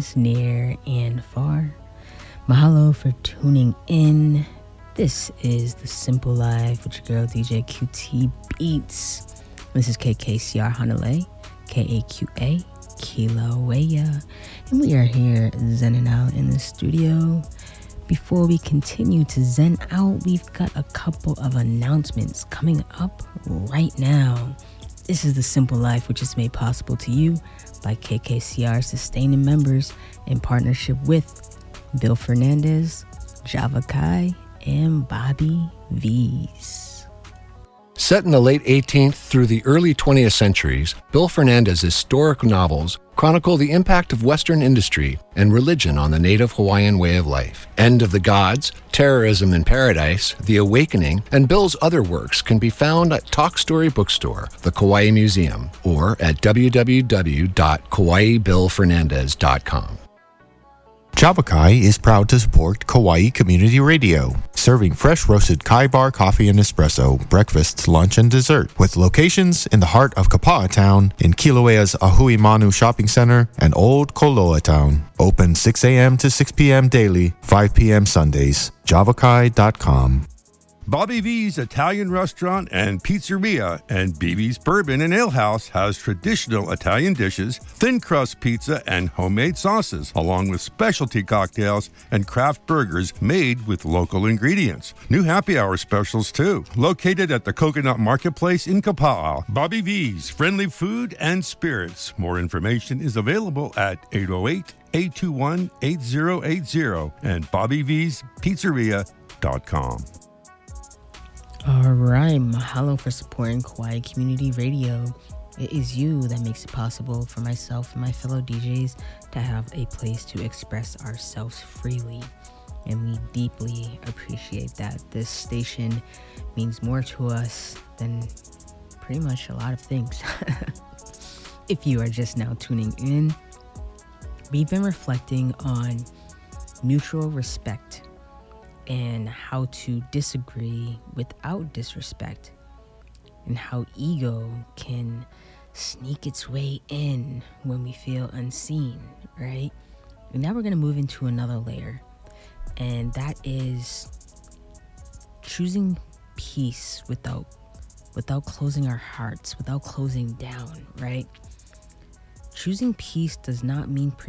listeners near and far. Mahalo for tuning in. This is The Simple Life with your girl DJ QT Beats. This is KKCR Hanalei, KAQA, Kilauea, and we are here zenning out in the studio. Before we continue to zen out, we've got a couple of announcements coming up right now. This is The Simple Life, which is made possible to you by KKCR sustaining members in partnership with Bill Fernandez, Java Kai, and Bobby V's. Set in the late 18th through the early 20th centuries, Bill Fernandez's historic novels chronicle the impact of Western industry and religion on the native Hawaiian way of life. End of the Gods, Terrorism in Paradise, The Awakening, and Bill's other works can be found at Talk Story Bookstore, the Kauai Museum, or at www.kawaibillfernandez.com. Java Kai is proud to support Kauai Community Radio, serving fresh roasted Kai bar coffee and espresso, breakfast, lunch, and dessert, with locations in the heart of Kapa'a Town, in Kilauea's Ahui Manu Shopping Center, and Old Koloa Town. Open 6 a.m. to 6 p.m. daily, 5 p.m. Sundays. JavaKai.com. Bobby V's Italian Restaurant and Pizzeria and BB's Bourbon and Ale House has traditional Italian dishes, thin crust pizza, and homemade sauces, along with specialty cocktails and craft burgers made with local ingredients. New happy hour specials, too. Located at the Coconut Marketplace in Kapa'a. Bobby V's Friendly Food and Spirits. More information is available at 808-821-8080 and BobbyV'sPizzeria.com. All right, mahalo for supporting Kauai Community Radio. It is you that makes it possible for myself and my fellow DJs to have a place to express ourselves freely. And we deeply appreciate that. This station means more to us than pretty much a lot of things. If you are just now tuning in, we've been reflecting on mutual respect and how to disagree without disrespect, and how ego can sneak its way in when we feel unseen, right? And now we're going to move into another layer, and that is choosing peace without closing our hearts, without closing down, right? Choosing peace does not mean